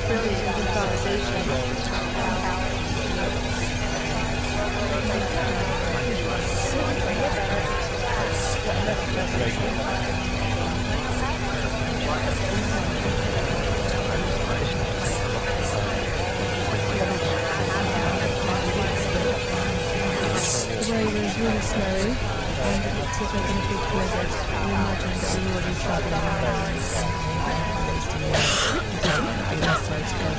Really snowy, and it looks like we're going to be blizzard. We imagine that we're already travelling around and that's the way to go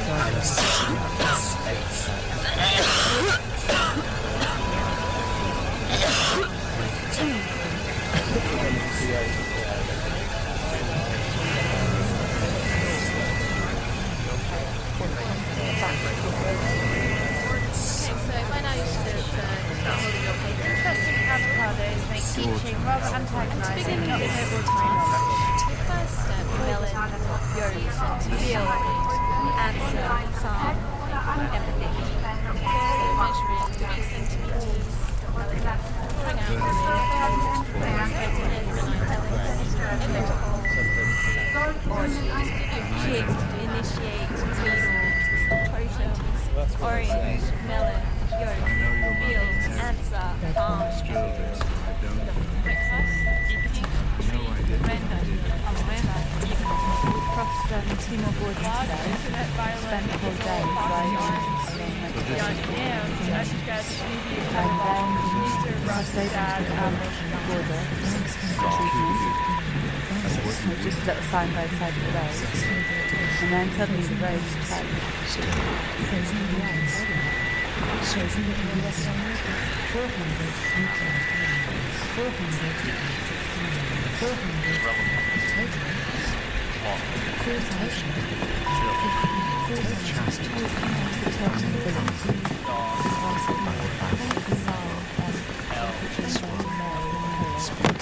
avocados make teaching rather antagonising, not able to the first step, melon, yolks, and veal, answer, some, empathy. So measuring 2 centimetres, pouring out initiate, total, orange, melon, yolk, veal, answer, Crossed 2 more borders today. Spent the whole day riding and then crossed over to the border this evening. Just a little sign by the side of the road. And then suddenly the road changed. 400